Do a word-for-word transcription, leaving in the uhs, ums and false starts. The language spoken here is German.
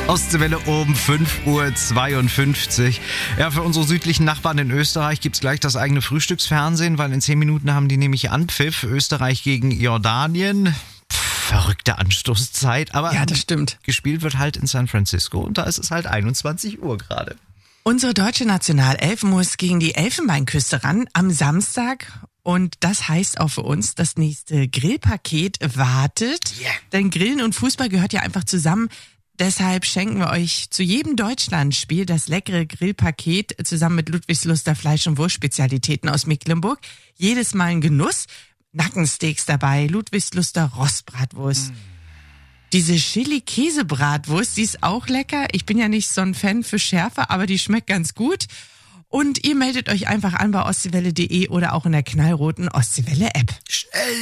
Ostseewelle oben, fünf Uhr zweiundfünfzig. Ja, für unsere südlichen Nachbarn in Österreich gibt's gleich das eigene Frühstücksfernsehen, weil in zehn Minuten haben die nämlich Anpfiff. Österreich gegen Jordanien. Pff, verrückte Anstoßzeit. Aber ja, das stimmt. Gespielt wird halt in San Francisco und da ist es halt einundzwanzig Uhr gerade. Unsere deutsche Nationalelf muss gegen die Elfenbeinküste ran am Samstag. Und das heißt auch für uns, das nächste Grillpaket wartet. Yeah. Denn Grillen und Fußball gehört ja einfach zusammen. Deshalb schenken wir euch zu jedem Deutschlandspiel das leckere Grillpaket zusammen mit Ludwigsluster Fleisch- und Wurstspezialitäten aus Mecklenburg. Jedes Mal ein Genuss. Nackensteaks dabei, Ludwigsluster Rostbratwurst. Mm. Diese Chili-Käse-Bratwurst, die ist auch lecker. Ich bin ja nicht so ein Fan für Schärfe, aber die schmeckt ganz gut. Und ihr meldet euch einfach an bei ostseewelle punkt de oder auch in der knallroten Ostseewelle-App. Schnell!